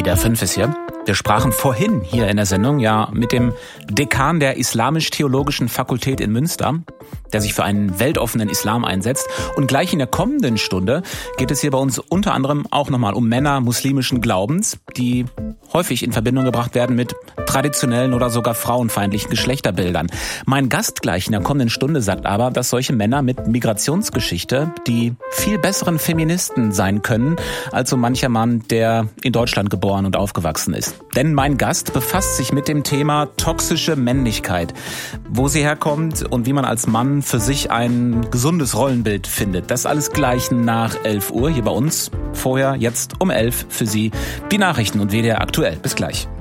NDR 5 ist hier. Wir sprachen vorhin hier in der Sendung ja mit dem Dekan der Islamisch-Theologischen Fakultät in Münster, der sich für einen weltoffenen Islam einsetzt. Und gleich in der kommenden Stunde geht es hier bei uns unter anderem auch nochmal um Männer muslimischen Glaubens, die häufig in Verbindung gebracht werden mit traditionellen oder sogar frauenfeindlichen Geschlechterbildern. Mein Gast gleich in der kommenden Stunde sagt aber, dass solche Männer mit Migrationsgeschichte die viel besseren Feministen sein können als so mancher Mann, der in Deutschland geboren und aufgewachsen ist. Denn mein Gast befasst sich mit dem Thema toxische Männlichkeit, wo sie herkommt und wie man als Mann für sich ein gesundes Rollenbild findet. Das alles gleich nach 11 Uhr hier bei uns. Vorher, jetzt um 11 für Sie die Nachrichten und WDR aktuell. Bis gleich.